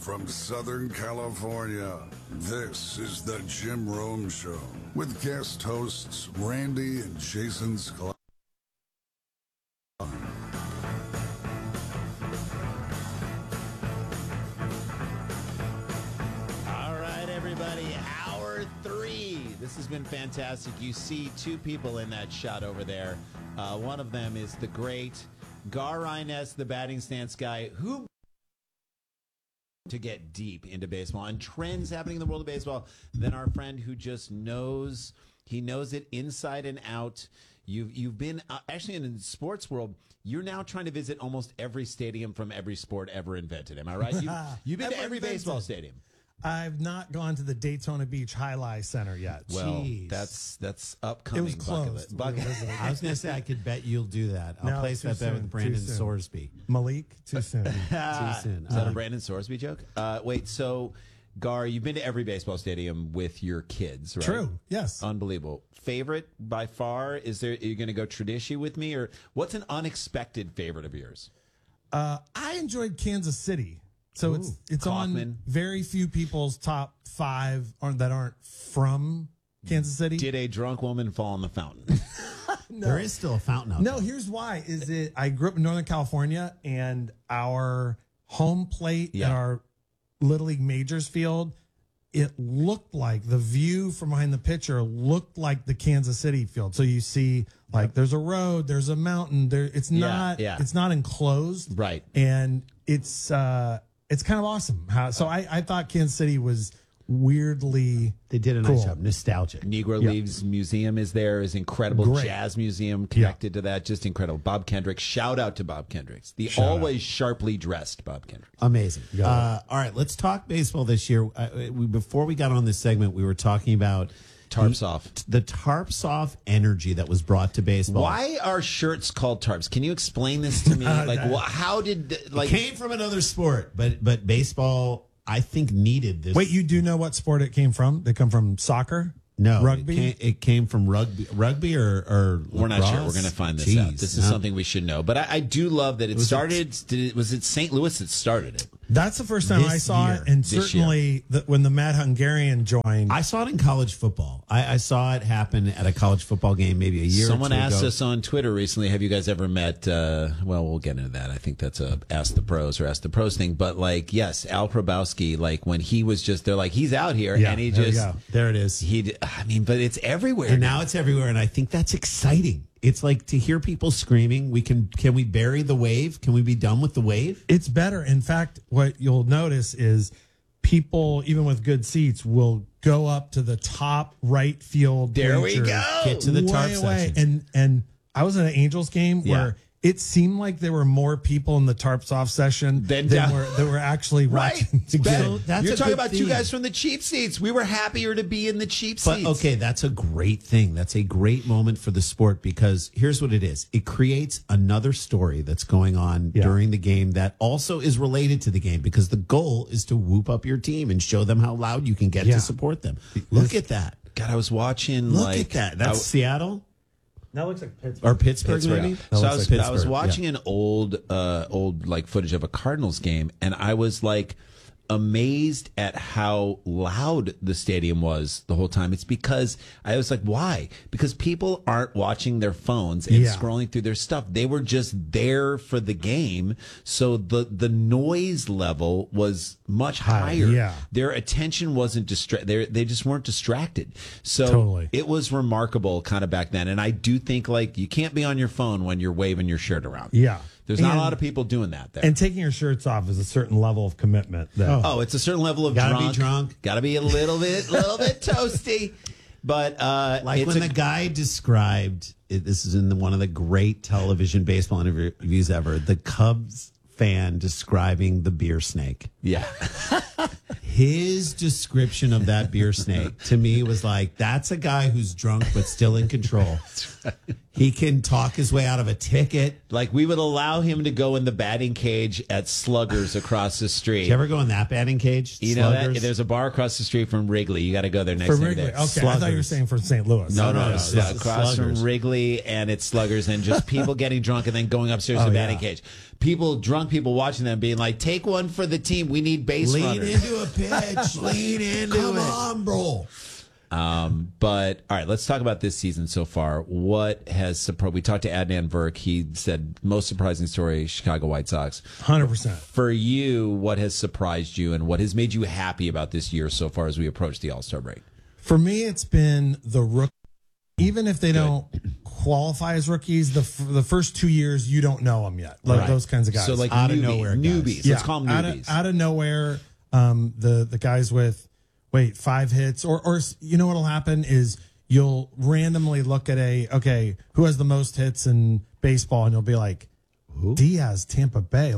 from Southern California, this is the Jim Rome Show with guest hosts Randy and Jason Sklar. All right, everybody, hour 3. This has been fantastic. You see two people in that shot over there. One of them is the great Gar Ryness, the batting stance guy, who to get deep into baseball and trends happening in the world of baseball than our friend who just knows. He knows it inside and out. You've been actually in the sports world. You're now trying to visit almost every stadium from every sport ever invented. Am I right? You've been to every baseball stadium. I've not gone to the Daytona Beach Highlight Center yet. Well, Jeez. that's upcoming. It was closed. I was going to say, I could bet you'll do that. I'll No, place too that bet soon, with Brandon too soon. Sorsby. Malik, too soon. Too soon. Is that a Brandon Sorsby joke? Wait, so Gar, you've been to every baseball stadium with your kids, right? True. Yes. Unbelievable. Favorite by far? Are you going to go tradition with me, or what's an unexpected favorite of yours? I enjoyed Kansas City. So it's Kaufman. on very few people's top 5 that aren't from Kansas City. Did a drunk woman fall in the fountain? No. There is still a fountain out No, there. here's why. I grew up in Northern California, and our home plate Yeah. at our Little League Majors field, it looked like the view from behind the pitcher looked like the Kansas City field. So you see, like, there's a road, there's a mountain. It's not enclosed, Right. And it's kind of awesome. I thought Kansas City was weirdly They did a nice cool. job. Nostalgic. Negro Leaves Museum is there. Is incredible. Great. Jazz Museum connected to that. Just incredible. Bob Kendrick. Shout out to Bob Kendricks. The Shout always sharply dressed Bob Kendrick. Amazing. All right, let's talk baseball this year. Before we got on this segment, we were talking about Tarps off. the tarps off energy that was brought to baseball. Why are shirts called tarps? Can you explain this to me? How did It came from another sport, but baseball, I think, needed this. Wait, you do know what sport it came from? They come from soccer? No, Rugby? It came from rugby or We're not lacrosse? sure. We're going to find this out. Jeez. This is something we should know. But I do love that it started. Was it St. Louis that started it? That's the first time This I saw year. it, and This certainly when the Mad Hungarian joined. I saw it in college football. I saw it happen at a college football game maybe a year Someone or two asked ago. us on Twitter recently, have you guys ever met, well, we'll get into that. I think that's a Ask the Pros or Ask the Pros thing. But, yes, Al Probowski, when he was they're like, he's out here. Yeah, and he there we just, go. There it is. but it's everywhere. And now it's everywhere, and I think that's exciting. It's like to hear people screaming, can we bury the wave? Can we be done with the wave? It's better. In fact, what you'll notice is people, even with good seats, will go up to the top right field. There we bleacher, go. Get to the tarp way away. section. And I was at an Angels game where it seemed like there were more people in the tarps off session Than than down. were actually Right. watching the Ben, game. that's you're a talking good about two theme. guys from the cheap seats. We were happier to be in the cheap But seats. okay, that's a great thing. That's a great moment for the sport because here's what it is. It creates another story that's going on during the game that also is related to the game because the goal is to whoop up your team and show them how loud you can get to support them. Look at that. God, I was watching, Look at that. That's Seattle That looks like Pittsburgh. or Pittsburgh, maybe? So That I looks was, like I was Pittsburgh, watching yeah. an old footage of a Cardinals game, and I was amazed at how loud the stadium was the whole time. It's because I was like, why? Because people aren't watching their phones and scrolling through their stuff. They were just there for the game. So the noise level was much higher. Yeah. Their attention wasn't they just weren't distracted. So Totally. it was remarkable kind of back then. And I do think you can't be on your phone when you're waving your shirt around. Yeah. There's not a And- lot of people doing that there. And taking your shirts off is a certain level of commitment. Oh, it's a certain level of Gotta drunk. be drunk. Got to be a little bit toasty. But Like it's when the guy described, this is in one of the great television baseball interviews ever, the Cubs fan describing the beer snake. yeah. His description of that beer snake to me was like, that's a guy who's drunk but still in control. He can talk his way out of a ticket. Like, we would allow him to go in the batting cage at Sluggers across the street. Did you ever go in that batting cage? You know that? There's a bar across the street from Wrigley. You got to go there next For time. Wrigley. There. Okay, I thought you were saying from St. Louis. No, It's across Sluggers. from Wrigley, and it's Sluggers, and just people getting drunk and then going upstairs to the batting cage. Drunk people watching them being like, take one for the team. We need base Lean runners. into a pitch. Lean into Come it. on, bro. But all right, let's talk about this season so far. What has surprised? We talked to Adnan Virk. He said most surprising story: Chicago White Sox. 100%. For you, what has surprised you, and what has made you happy about this year so far as we approach the All-Star break? For me, it's been the rookie. Even if they don't qualify as rookies, the first 2 years you don't know them yet. Like those kinds of guys. So like Out of nowhere guys. newbies. Let's call them newbies. Out of nowhere, the guys with 5 hits or you know what'll happen is you'll randomly look at who has the most hits in baseball, and you'll be like, Diaz, Tampa Bay,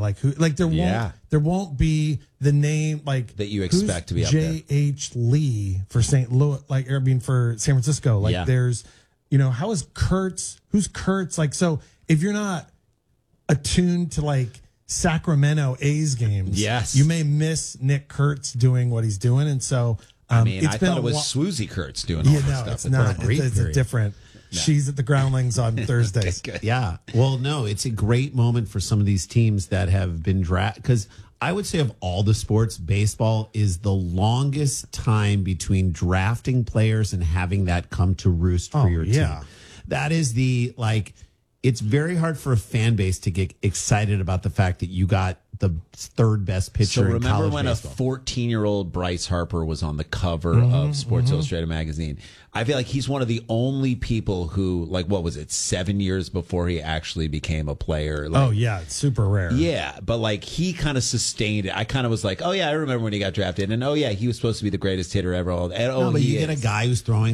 there won't be the name like that you expect to be up there. J.H. Lee for St. Louis, for San Francisco. There's, how is Kurtz? Who's Kurtz? So if you're not attuned to Sacramento A's games, yes, you may miss Nick Kurtz doing what he's doing, and so I thought it was Swoozie Kurtz doing all this stuff. It's not. It's a different. No. She's at the Groundlings on Thursdays. Yeah. Well, no, it's a great moment for some of these teams that have been drafted. Because I would say of all the sports, baseball is the longest time between drafting players and having that come to roost for your team. That is it's very hard for a fan base to get excited about the fact that you got the third best pitcher in college baseball. So remember when a 14-year-old Bryce Harper was on the cover of Sports Illustrated magazine? I feel like he's one of the only people who, 7 years before he actually became a player? It's super rare. Yeah, but he kind of sustained it. I kind of was like, oh yeah, I remember when he got drafted, and oh yeah, he was supposed to be the greatest hitter ever. But you get a guy who's throwing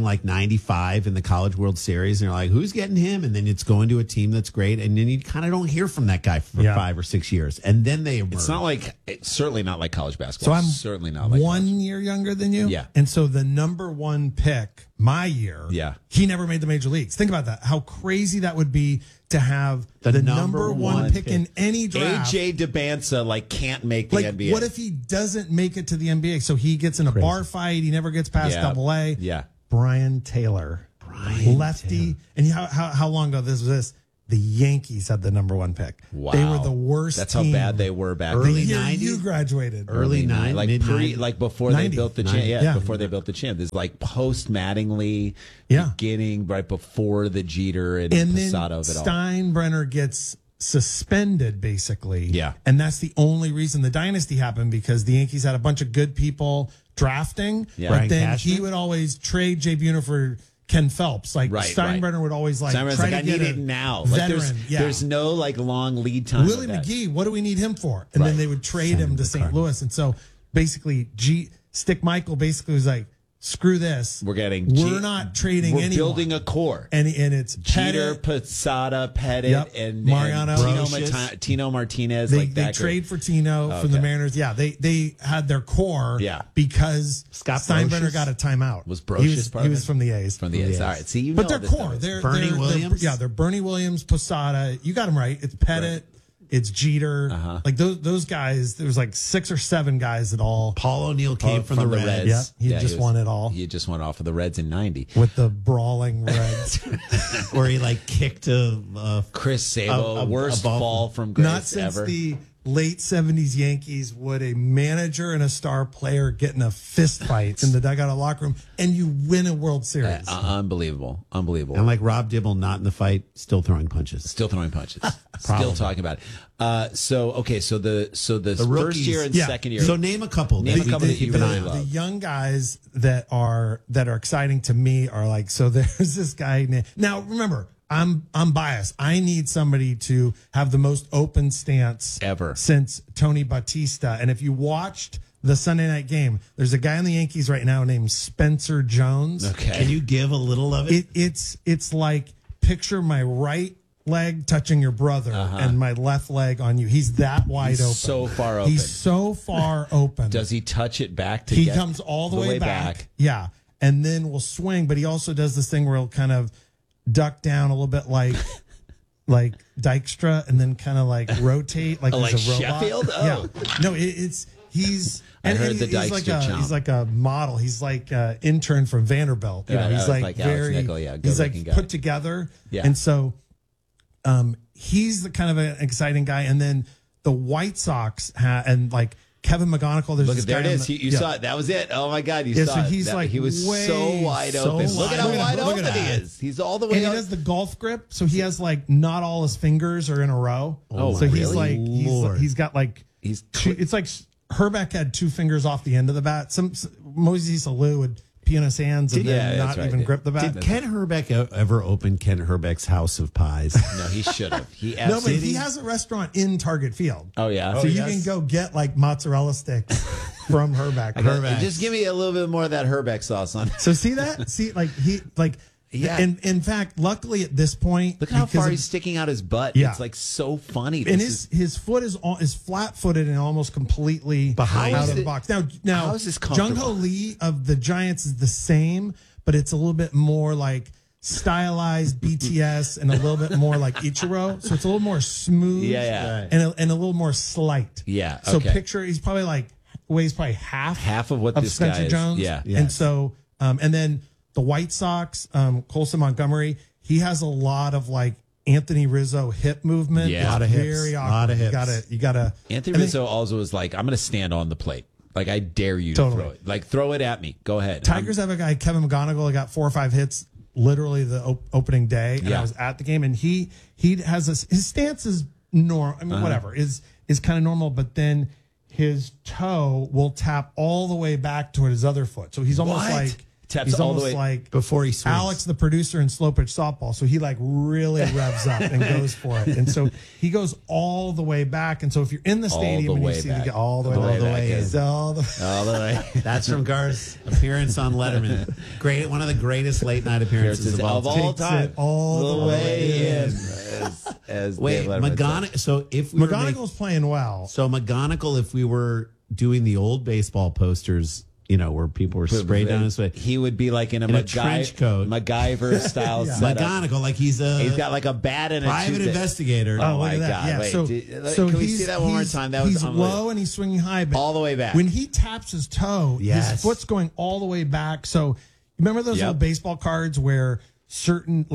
95 in the College World Series, and you're like, who's getting him? And then it's going to a team that's great, and then you kind of don't hear from that guy for 5 or 6 years, and then they emerge. It's certainly not like college basketball. So I'm certainly not like 1 year younger than you. Yeah. And so the number 1 pick my year, he never made the major leagues. Think about that. How crazy that would be to have the number one pick in any draft. AJ DeBanza can't make the NBA. What if he doesn't make it to the NBA? So he gets in a bar fight. He never gets past AA. Yeah. Brian Taylor. Lefty. And how long ago was this? The Yankees had the number 1 pick. Wow. They were the worst That's team. how bad they were back Early then. 90s? You graduated. Early 90s. Before 90. they built the champ. Before they built the champ. There's post Mattingly beginning right before the Jeter and Posada of it all. Steinbrenner gets suspended basically. Yeah. And that's the only reason the dynasty happened, because the Yankees had a bunch of good people drafting. Yeah. But Brian then Cashman? he would always trade Jay Buhner for Ken Phelps. Steinbrenner would always Steinbrenner's try to I get need a it now. veteran. There's no long lead time. Willie McGee, what do we need him for? And then they would trade him to St. Louis. And so basically Stick Michael basically was like, screw this. We're not trading anyone. We're building a core. And it's Jeter, Pettit, Posada, Pettit, and Mariano, Tino Martinez. They trade for Tino from the Mariners. Yeah, they had their core. Yeah. Because Scott Steinbrenner Brocious? got a timeout. Was Brocious part he of was it? from the A's. From the A's. All right. See, But their core, they're Bernie Williams? They're Bernie Williams, Posada. You got them right. It's Pettit. It's Jeter. Those guys, there was 6 or 7 guys that all. Paul O'Neill came from the Reds. Yeah, he just won it all. He just went off of the Reds in 90. With the brawling Reds. Where he kicked Chris Sabo, worst fall from Grace Not since ever. the late 70s Yankees would a manager and a star player get in a fist fight in the dugout locker room, and you win a World Series. Unbelievable. And Rob Dibble, not in the fight, still throwing punches. Still throwing punches. Still talking about it. So the first rookies. year and second year. So name a couple. Name a couple that keep you an really eye on. love. The young guys that are exciting to me are so there's this guy now remember, I'm biased. I need somebody to have the most open stance ever since Tony Batista. And if you watched the Sunday night game, there's a guy in the Yankees right now named Spencer Jones. Okay. Can you give a little of it? It's like picture my right leg touching your brother and my left leg on you. He's that wide open. So far open. He's so far open. Does he touch it back to He get comes all the way back. Yeah. And then will swing, but he also does this thing where he'll kind of duck down a little bit like Dykstra and then kind of like rotate like he's a robot. Sheffield? Oh. Yeah. No, he's I heard the he's Dykstra chomp. he's like a model. He's like an intern from Vanderbilt. You know, he's like Alex very Nickel, he's like good-looking guy. put together. Yeah. And so he's the kind of an exciting guy. And then the White Sox and like Kevin McGonigal. There's Look this at there guy it is. You saw it. That was it. Oh my God, you saw so it. he's like he was way so wide so open. Look at how wide. wide Look open at he that. is. He's all the way And he up. does the golf grip, so he has like not all his fingers are in a row. Oh, so he's really? like he's got like it's like Herbeck had 2 fingers off the end of the bat. Some Mosey Salou would pee on his hands and then not even grip the bat. Did Ken Herbeck ever open Ken Herbeck's House of Pies? No, he should have. He No, but absolutely. he has a restaurant in Target Field. Oh yeah. So you can go get like mozzarella sticks from Herbeck. Just give me a little bit more of that Herbeck sauce on. So see that? See, like Yeah. And in fact, luckily at this point, Look at how because far of- he's sticking out his butt. Yeah. It's like so funny. and This his foot is flat footed and almost completely Behind out it. of the box. Now How is this Jung comfortable? Ho Lee of the Giants is the same, but it's a little bit more like stylized BTS and a little bit more like Ichiro. So it's a little more smooth, Yeah. and a little more slight. Yeah, So okay. picture he's probably like weighs probably half of what this Spencer guy is. Jones. Yeah. And so and then the White Sox, Colson Montgomery, he has a lot of like Anthony Rizzo hip movement. Yeah. It's Lot of hips. very awkward. Lot of hips. You gotta. Anthony and Rizzo also was like, I'm going to stand on the plate. Like, I dare you Totally. to throw it. Like, throw it at me. Go ahead. Tigers have a guy, Kevin McGonigal, got 4 or 5 hits literally the opening day, and Yeah. I was at the game, and he has his stance is normal. I mean, whatever is kind of normal, but then his toe will tap all the way back toward his other foot, so he's almost What? like Taps he's all the almost way like before he swings. Alex, the producer in slow pitch softball. So he like really revs up and goes for it. And so he goes all the way back. And so if you're in the stadium the and you way see back. the guy all the way All the back, way back, is all the all the way. That's from Gar's appearance on Letterman. Great, one of the greatest late night appearances of all time. Takes it all the way in. As Wait, Dave Letterman said. McGonigal. So if we were McGonigal's playing well. so McGonigal, if we were doing the old baseball posters, you know, where people were sprayed down his face, He would be like in a, In a trench coat. MacGyver style setup. McGonigal, like he's He's got like a bat and a private Tuesday. investigator. Oh, Look my at that. God. Yeah. Wait, so can we he's- see that one more he's- time? That was he's unbelievable. low and he's swinging high, but All the way back. When he taps his toe, Yes. his foot's going all the way back. So remember those Yep. old baseball cards where certain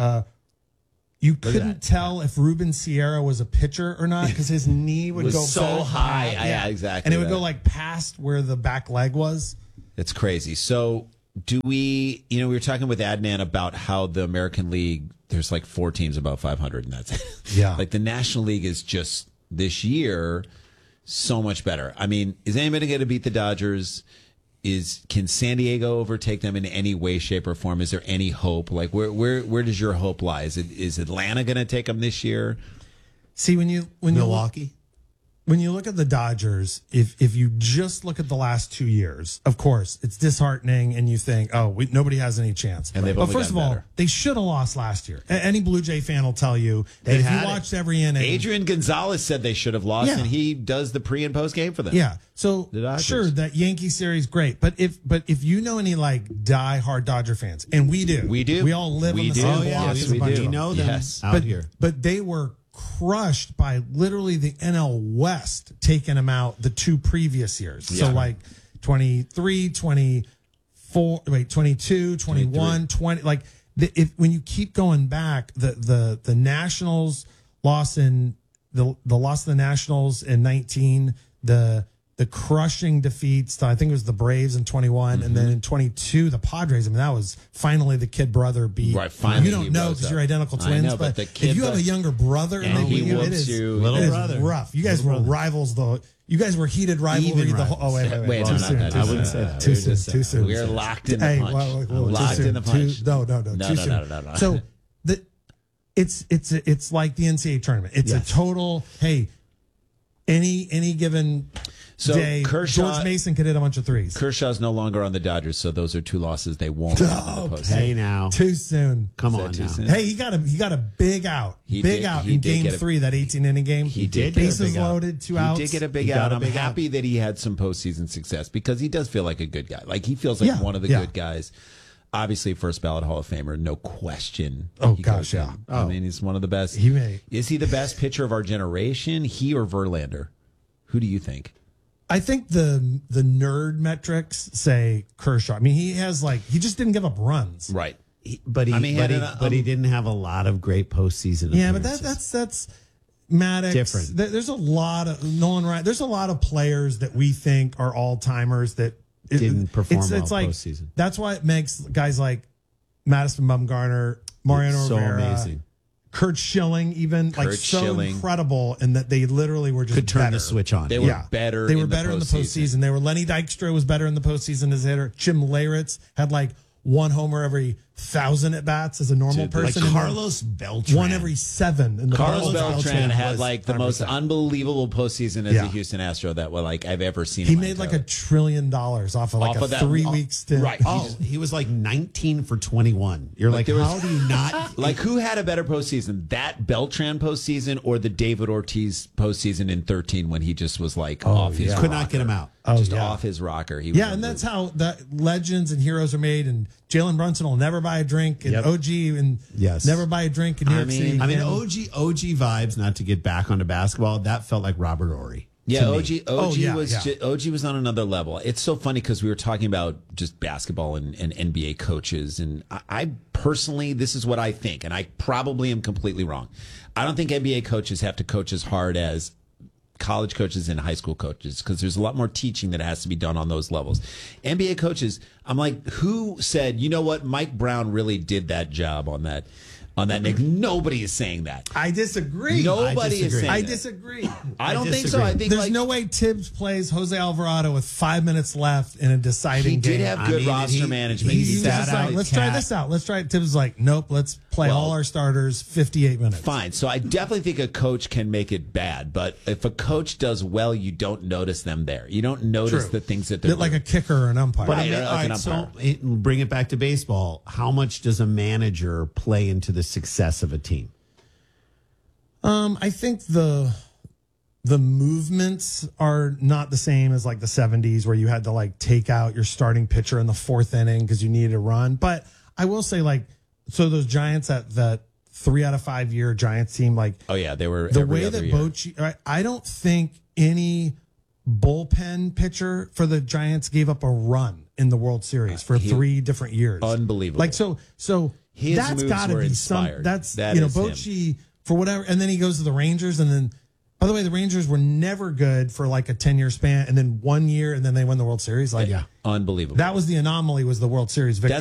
you couldn't tell if Ruben Sierra was a pitcher or not because his knee would Was go so back. high. Yeah, exactly And it would that. go like past where the back leg was. It's crazy. So do we, we were talking with Adnan about how the American League, there's like 4 teams above 500 and that's it. Yeah. Like the National League is just this year so much better. I mean, is anybody going to beat the Dodgers? Can San Diego overtake them in any way, shape, or form? Is there any hope? Like where does your hope lie? Is Atlanta going to take them this year? See, when you Milwaukee. when you look at the Dodgers, if you just look at the last 2 years, of course, it's disheartening and you think, nobody has any chance. And they've but only first of gotten all, better. they should have lost last year. Any Blue Jay fan will tell you that if you had it. watched every inning. Adrian Gonzalez said they should have lost, Yeah. and he does the pre and post game for them. Yeah. So The Dodgers. sure, that Yankee series, great. But if you know any like die-hard Dodger fans, and we do. We do. We all live We on the do. same Oh, block. yeah, as yes, a we bunch do. of We them. know them Yes. out here. But they were crushed by literally the NL West taking them out the 2 previous years. So Yeah. like 23, 24, 22, 21, 20. Like when you keep going back, the Nationals loss in the loss of the Nationals in 19, the crushing defeats to, I think it was the Braves in 21, and then in 22 the Padres. I mean, that was finally the kid brother beat. Right, finally you don't he know rose because up. you're identical I twins, know, but the kid if you have a brother- younger brother And in the he league, whoops it is you. Little it is brother. rough. You guys were Little brother. rivals though. You guys were heated rivalry. Even The whole, oh wait, Wait, too no, soon. no, Too I soon. wouldn't say that. Too We were soon. just Too soon. We are locked in the Hey, punch. well, too Locked soon. in the punch. No. No, Too no, soon. no. So it's like the NCAA tournament. It's Yes. a total. Hey, any given So day, Kershaw- George Mason could hit a bunch of threes. Kershaw's no longer on the Dodgers, so those are 2 losses they won't have in the postseason. Hey, now. Too soon. Come Is on that too now. soon? Hey, he got a big out. He Big did- out he in did game get a- 3, that 18-inning game. He did get a Bases big out. loaded, 2 He outs. did get a big He out. got a I'm big out. happy that he had some postseason success because he does feel like a good guy. Like he feels like Yeah, one of the yeah. good guys. Obviously, first ballot Hall of Famer, no question. Oh, He gosh, goes yeah. in. I mean, he's one of the best. He may. Is he the best pitcher of our generation? He or Verlander? Who do you think? I think the nerd metrics say Kershaw. I mean, he just didn't give up runs. Right. But he, I mean, he but, had he, but he didn't have a lot of great postseason. Yeah, but appearances. that's Maddox. Different. There's a lot of Nolan Ryan. There's a lot of players that we think are all timers that Didn't perform well like postseason. that's why it makes guys like Madison Bumgarner, Mariano so Rivera, amazing. Kurt Schilling, even like Kurt so Schilling. incredible, and that they literally were just Could turn better. the switch on. They were better. They were in better in the postseason. postseason. They were Lenny Dykstra was better in the postseason as a hitter. Jim Leyritz had like 1 homer every 1,000 at bats as a normal Dude, like person. and then Carlos Beltran. 1 every 7 in the Carlos Beltran had was like the most 100%. unbelievable postseason as Yeah. a Houston Astro that I've ever seen. He in my made like entire- $1 trillion off of like Off a of that- 3-week stint. right. Oh, he was like 19 for 21. You're like, there was- how do you not? Like who had a better postseason, that Beltran postseason or the David Ortiz postseason in 13 when he just was like off his yeah. Could not get him out. just yeah. off his rocker. He was Yeah, and that's how that legends and heroes are made. And Jalen Brunson will never buy a drink, and Yep. OG and Yes. never buy a drink in New York City. I mean, again. OG vibes. Not to get back onto basketball, that felt like Robert Ory. Yeah, to me. OG yeah, was yeah. OG was on another level. It's so funny because we were talking about just basketball and NBA coaches, and I personally, this is what I think, and I probably am completely wrong. I don't think NBA coaches have to coach as hard as college coaches and high school coaches because there's a lot more teaching that has to be done on those levels. NBA coaches, I'm like, who said, you know what, Mike Brown really did that job on that Knicks? Nobody is saying that. I disagree. Nobody is saying I that. disagree. I don't think disagree. so. I think There's like, no way Tibbs plays Jose Alvarado with 5 minutes left in a deciding he did game. have good I mean, roster he- management. he He was sat just out like, let's try Cat. this out. Let's try it. Tibbs was like, nope, let's play Well, all our starters 58 minutes. Fine. So I definitely think a coach can make it bad, but if a coach does well, you don't notice them there. You don't notice True. the things that they're Bit like a doing. kicker or an umpire. Right. I mean, like all an right, so umpire. bring it back to baseball. How much does a manager play into the success of a team? I think the movements are not the same as like the 70s where you had to like take out your starting pitcher in the 4th inning because you needed a run. But I will say, like, so those Giants, that 3 out of 5 year Giants team, like Oh yeah, they were the every way other that year. Bochy, I don't think any bullpen pitcher for the Giants gave up a run in the World Series for 3 different years. Unbelievable. Like so His that's moves got to were be some. inspired. That's That you know is him. Bochy for whatever, and then he goes to the Rangers, and then by the way, the Rangers were never good for like a 10-year span, and then 1 year, and then they win the World Series. Like Unbelievable. that was the anomaly, was the World Series victory.